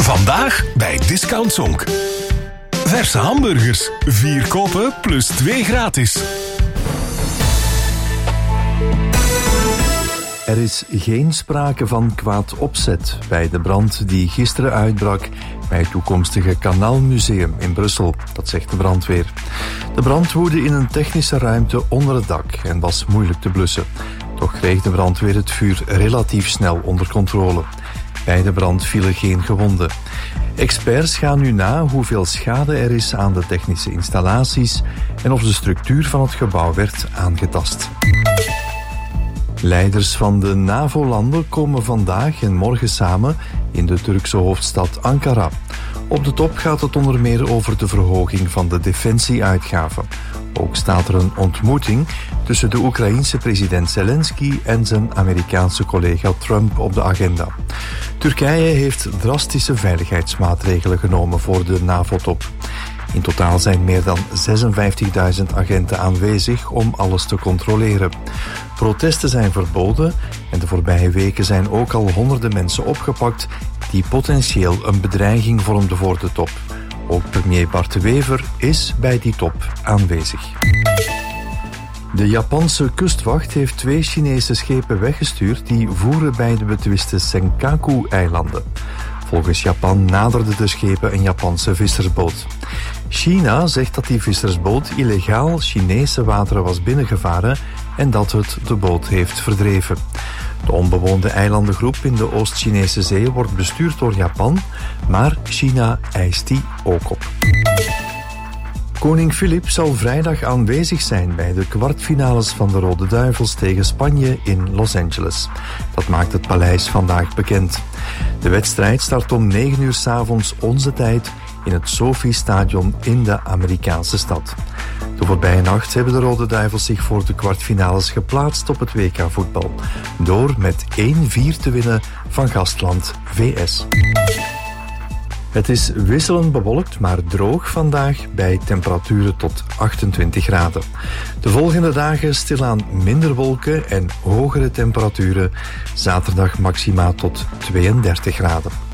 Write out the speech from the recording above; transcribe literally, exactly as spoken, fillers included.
Vandaag bij Discount Zonk. Verse hamburgers. Vier kopen plus twee gratis. Er is geen sprake van kwaad opzet bij de brand die gisteren uitbrak bij het toekomstige Kanaalmuseum in Brussel, dat zegt de brandweer. De brand woedde in een technische ruimte onder het dak en was moeilijk te blussen. Toch kreeg de brandweer het vuur relatief snel onder controle. Bij de brand vielen geen gewonden. Experts gaan nu na hoeveel schade er is aan de technische installaties en of de structuur van het gebouw werd aangetast. Leiders van de NAVO-landen komen vandaag en morgen samen in de Turkse hoofdstad Ankara. Op de top gaat het onder meer over de verhoging van de defensieuitgaven. Ook staat er een ontmoeting tussen de Oekraïense president Zelensky en zijn Amerikaanse collega Trump op de agenda. Turkije heeft drastische veiligheidsmaatregelen genomen voor de NAVO-top. In totaal zijn meer dan zesenvijftigduizend agenten aanwezig om alles te controleren. Protesten zijn verboden en de voorbije weken zijn ook al honderden mensen opgepakt die potentieel een bedreiging vormden voor de top. Ook premier Bart de Wever is bij die top aanwezig. De Japanse kustwacht heeft twee Chinese schepen weggestuurd die voeren bij de betwiste Senkaku-eilanden. Volgens Japan naderde de schepen een Japanse vissersboot. China zegt dat die vissersboot illegaal Chinese wateren was binnengevaren en dat het de boot heeft verdreven. De onbewoonde eilandengroep in de Oost-Chinese zee wordt bestuurd door Japan, maar China eist die ook op. Koning Filip zal vrijdag aanwezig zijn bij de kwartfinales van de Rode Duivels tegen Spanje in Los Angeles. Dat maakt het paleis vandaag bekend. De wedstrijd start om negen uur 's avonds onze tijd in het SoFi-stadion in de Amerikaanse stad. De voorbije nacht hebben de Rode Duivels zich voor de kwartfinales geplaatst op het W K-voetbal, door met één vier te winnen van gastland V S. Het is wisselend bewolkt, maar droog vandaag bij temperaturen tot achtentwintig graden. De volgende dagen stilaan minder wolken en hogere temperaturen. Zaterdag maxima tot tweeëndertig graden.